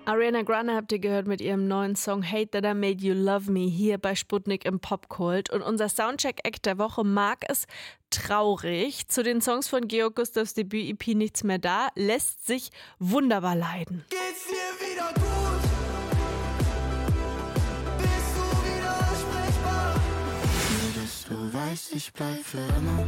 Ariana Grande habt ihr gehört mit ihrem neuen Song Hate That I Made You Love Me hier bei Sputnik im Popkult. Und unser Soundcheck-Act der Woche mag es traurig. Zu den Songs von Georg Gustavs Debüt-EP Nichts mehr da lässt sich wunderbar leiden. Geht's dir wieder gut? Bist du wieder ansprechbar? Nur, dass du weißt, ich bleib für immer.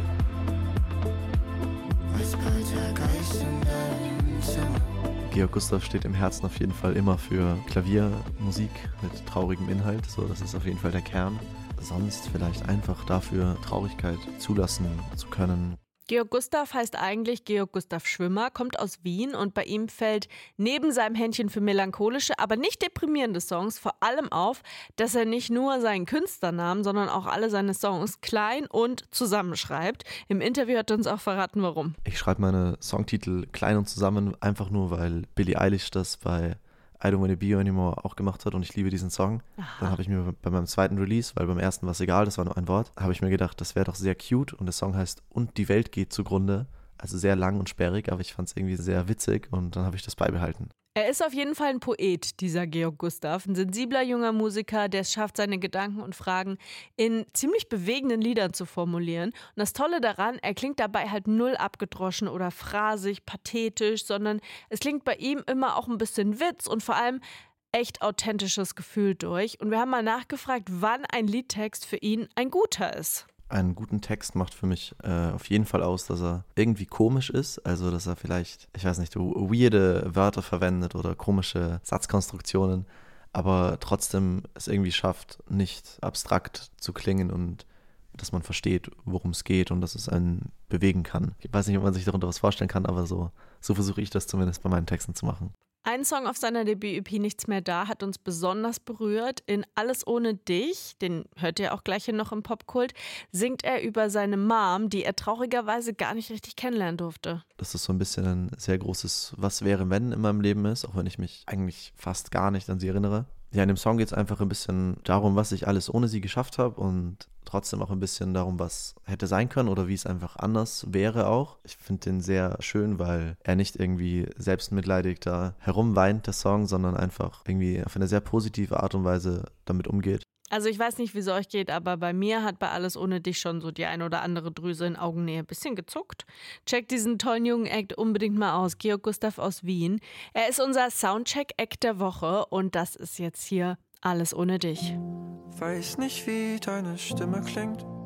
Als kalter Geist in deinem Zimmer. Georg Gustav steht im Herzen auf jeden Fall immer für Klaviermusik mit traurigem Inhalt. So, das ist auf jeden Fall der Kern. Sonst vielleicht einfach dafür, Traurigkeit zulassen zu können. Georg Gustav heißt eigentlich Georg Gustav Schwimmer, kommt aus Wien und bei ihm fällt neben seinem Händchen für melancholische, aber nicht deprimierende Songs vor allem auf, dass er nicht nur seinen Künstlernamen, sondern auch alle seine Songs klein und zusammenschreibt. Im Interview hat er uns auch verraten, warum. Ich schreibe meine Songtitel klein und zusammen, einfach nur, weil Billie Eilish das bei I Don't Wanna Be You Anymore auch gemacht hat und ich liebe diesen Song. Aha. Dann habe ich mir bei meinem zweiten Release, weil beim ersten war es egal, das war nur ein Wort, habe ich mir gedacht, das wäre doch sehr cute und der Song heißt Und die Welt geht zugrunde. Also sehr lang und sperrig, aber ich fand es irgendwie sehr witzig und dann habe ich das beibehalten. Er ist auf jeden Fall ein Poet, dieser Georg Gustav, ein sensibler junger Musiker, der es schafft, seine Gedanken und Fragen in ziemlich bewegenden Liedern zu formulieren. Und das Tolle daran, er klingt dabei halt null abgedroschen oder phrasig, pathetisch, sondern es klingt bei ihm immer auch ein bisschen Witz und vor allem echt authentisches Gefühl durch. Und wir haben mal nachgefragt, wann ein Liedtext für ihn ein guter ist. Einen guten Text macht für mich auf jeden Fall aus, dass er irgendwie komisch ist, also dass er vielleicht, ich weiß nicht, weirde Wörter verwendet oder komische Satzkonstruktionen, aber trotzdem es irgendwie schafft, nicht abstrakt zu klingen und dass man versteht, worum es geht und dass es einen bewegen kann. Ich weiß nicht, ob man sich darunter was vorstellen kann, aber so versuche ich das zumindest bei meinen Texten zu machen. Ein Song auf seiner Debüt-EP Nichts mehr da hat uns besonders berührt. In Alles ohne dich, den hört ihr auch gleich hier noch im Popkult, singt er über seine Mom, die er traurigerweise gar nicht richtig kennenlernen durfte. Dass das so ein bisschen ein sehr großes Was wäre wenn in meinem Leben ist, auch wenn ich mich eigentlich fast gar nicht an sie erinnere. Ja, in dem Song geht es einfach ein bisschen darum, was ich alles ohne sie geschafft habe und trotzdem auch ein bisschen darum, was hätte sein können oder wie es einfach anders wäre auch. Ich finde den sehr schön, weil er nicht irgendwie selbstmitleidig da herumweint, der Song, sondern einfach irgendwie auf eine sehr positive Art und Weise damit umgeht. Also ich weiß nicht, wie es euch geht, aber bei mir hat bei Alles ohne dich schon so die ein oder andere Drüse in Augennähe ein bisschen gezuckt. Checkt diesen tollen jungen Act unbedingt mal aus. Georg Gustav aus Wien. Er ist unser Soundcheck-Act der Woche und das ist jetzt hier Alles ohne dich. Weiß nicht, wie deine Stimme klingt.